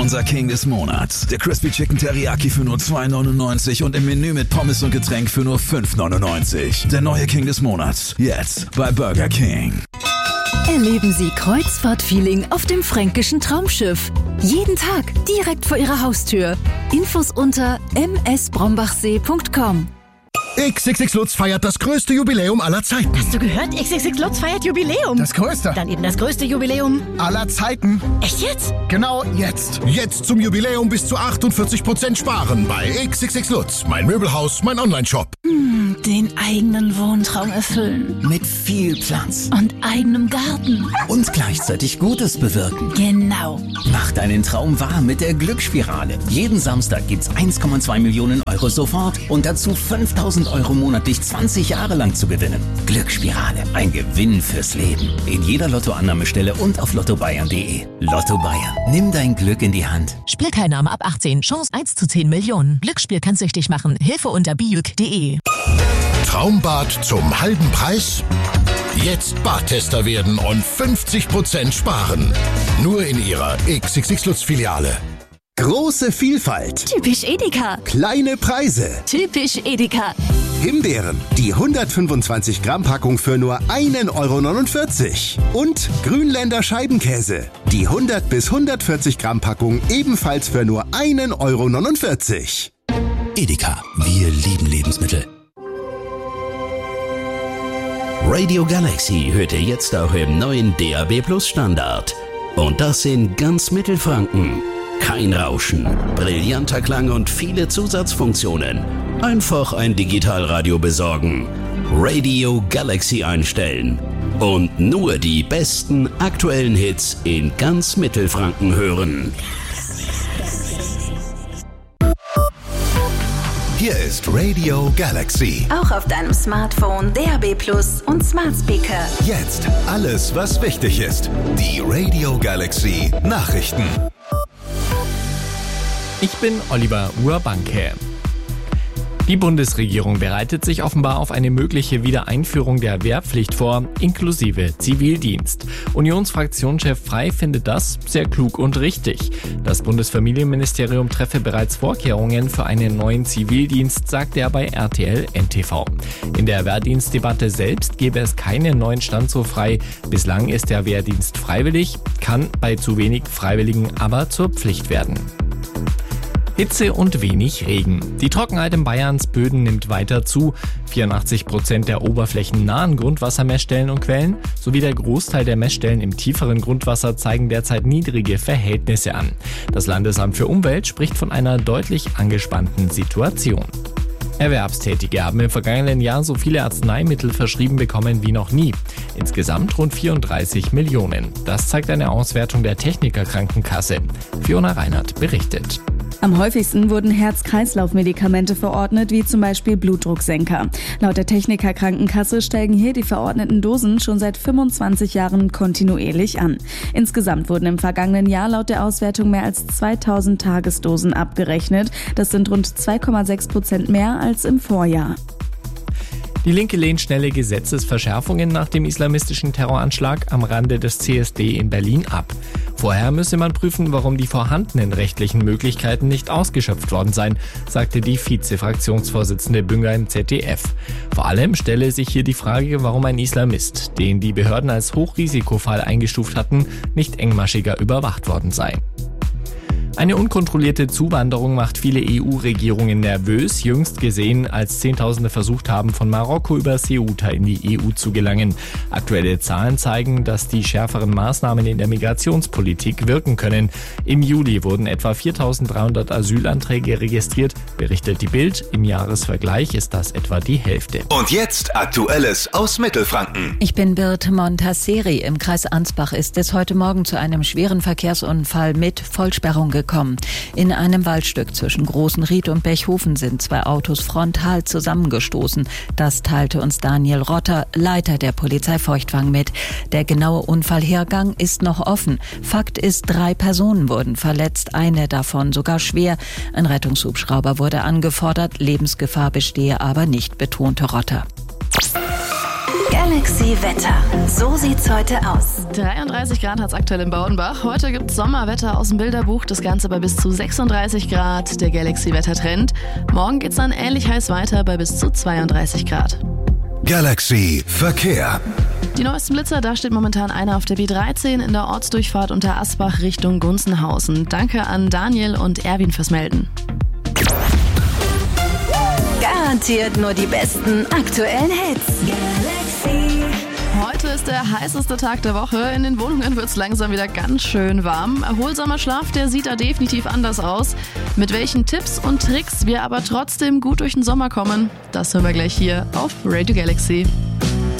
Unser King des Monats. Der Crispy Chicken Teriyaki für nur $2,99 und im Menü mit Pommes und Getränk für nur $5,99. Der neue King des Monats. Jetzt bei Burger King. Erleben Sie Kreuzfahrt-Feeling auf dem fränkischen Traumschiff. Jeden Tag direkt vor Ihrer Haustür. Infos unter msbrombachsee.com. XXX Lutz feiert das größte Jubiläum aller Zeiten. Hast du gehört? XXX Lutz feiert Jubiläum. Das größte. Dann eben das größte Jubiläum aller Zeiten. Echt jetzt? Genau jetzt. Jetzt zum Jubiläum bis zu 48% sparen bei XXX Lutz. Mein Möbelhaus, mein Onlineshop. Den eigenen Wohntraum erfüllen. Mit viel Platz. Und eigenem Garten. Und gleichzeitig Gutes bewirken. Genau. Mach deinen Traum wahr mit der Glücksspirale. Jeden Samstag gibt's 1,2 Millionen Euro sofort und dazu 5.000 Euro monatlich 20 Jahre lang zu gewinnen. Glücksspirale. Ein Gewinn fürs Leben. In jeder Lottoannahmestelle und auf lottobayern.de. Lotto Bayern. Nimm dein Glück in die Hand. Spielteilnahme ab 18. Chance 1 zu 10 Millionen. Glücksspiel kann süchtig machen. Hilfe unter biuk.de. Traumbad zum halben Preis? Jetzt Badtester werden und 50% sparen. Nur in Ihrer XXX Lutz Filiale. Große Vielfalt. Typisch Edeka. Kleine Preise. Typisch Edeka. Himbeeren, die 125 Gramm Packung für nur 1,49 €. Und Grünländer Scheibenkäse, die 100 bis 140 Gramm Packung ebenfalls für nur 1,49 €. Edeka, wir lieben Lebensmittel. Radio Galaxy hört ihr jetzt auch im neuen DAB+ Standard. Und das in ganz Mittelfranken. Kein Rauschen, brillanter Klang und viele Zusatzfunktionen. Einfach ein Digitalradio besorgen. Radio Galaxy einstellen. Und nur die besten aktuellen Hits in ganz Mittelfranken hören. Hier ist Radio Galaxy. Auch auf deinem Smartphone, DAB+ und Smart Speaker. Jetzt alles, was wichtig ist. Die Radio Galaxy Nachrichten. Ich bin Oliver Urbanke. Die Bundesregierung bereitet sich offenbar auf eine mögliche Wiedereinführung der Wehrpflicht vor, inklusive Zivildienst. Unionsfraktionschef Frey findet das sehr klug und richtig. Das Bundesfamilienministerium treffe bereits Vorkehrungen für einen neuen Zivildienst, sagte er bei RTL NTV. In der Wehrdienstdebatte selbst gebe es keinen neuen Stand so frei. Bislang ist der Wehrdienst freiwillig, kann bei zu wenig Freiwilligen aber zur Pflicht werden. Hitze und wenig Regen. Die Trockenheit in Bayerns Böden nimmt weiter zu. 84% der oberflächennahen Grundwassermessstellen und Quellen sowie der Großteil der Messstellen im tieferen Grundwasser zeigen derzeit niedrige Verhältnisse an. Das Landesamt für Umwelt spricht von einer deutlich angespannten Situation. Erwerbstätige haben im vergangenen Jahr so viele Arzneimittel verschrieben bekommen wie noch nie. Insgesamt rund 34 Millionen. Das zeigt eine Auswertung der Techniker-Krankenkasse. Fiona Reinhardt berichtet. Am häufigsten wurden Herz-Kreislauf-Medikamente verordnet, wie zum Beispiel Blutdrucksenker. Laut der Techniker-Krankenkasse steigen hier die verordneten Dosen schon seit 25 Jahren kontinuierlich an. Insgesamt wurden im vergangenen Jahr laut der Auswertung mehr als 2000 Tagesdosen abgerechnet. Das sind rund 2,6% mehr als im Vorjahr. Die Linke lehnt schnelle Gesetzesverschärfungen nach dem islamistischen Terroranschlag am Rande des CSD in Berlin ab. Vorher müsse man prüfen, warum die vorhandenen rechtlichen Möglichkeiten nicht ausgeschöpft worden seien, sagte die Vize-Fraktionsvorsitzende Bünger im ZDF. Vor allem stelle sich hier die Frage, warum ein Islamist, den die Behörden als Hochrisikofall eingestuft hatten, nicht engmaschiger überwacht worden sei. Eine unkontrollierte Zuwanderung macht viele EU-Regierungen nervös, jüngst gesehen, als Zehntausende versucht haben, von Marokko über Ceuta in die EU zu gelangen. Aktuelle Zahlen zeigen, dass die schärferen Maßnahmen in der Migrationspolitik wirken können. Im Juli wurden etwa 4.300 Asylanträge registriert, berichtet die Bild. Im Jahresvergleich ist das etwa die Hälfte. Und jetzt Aktuelles aus Mittelfranken. Ich bin Birte Montasseri. Im Kreis Ansbach ist es heute Morgen zu einem schweren Verkehrsunfall mit Vollsperrung gekommen. In einem Waldstück zwischen Großenried und Bechhofen sind zwei Autos frontal zusammengestoßen. Das teilte uns Daniel Rotter, Leiter der Polizei Feuchtwang, mit. Der genaue Unfallhergang ist noch offen. Fakt ist, 3 Personen wurden verletzt, eine davon sogar schwer. Ein Rettungshubschrauber wurde angefordert, Lebensgefahr bestehe aber nicht, betonte Rotter. Galaxy Wetter. So sieht's heute aus. 33 Grad hat's aktuell in Baudenbach. Heute gibt's Sommerwetter aus dem Bilderbuch. Das Ganze bei bis zu 36 Grad. Der Galaxy Wettertrend. Morgen geht's dann ähnlich heiß weiter bei bis zu 32 Grad. Galaxy Verkehr. Die neuesten Blitzer, da steht momentan einer auf der B13 in der Ortsdurchfahrt unter Asbach Richtung Gunzenhausen. Danke an Daniel und Erwin fürs Melden. Garantiert nur die besten aktuellen Hits. Galaxy. Heute ist der heißeste Tag der Woche. In den Wohnungen wird es langsam wieder ganz schön warm. Erholsamer Schlaf, der sieht da definitiv anders aus. Mit welchen Tipps und Tricks wir aber trotzdem gut durch den Sommer kommen, das hören wir gleich hier auf Radio Galaxy.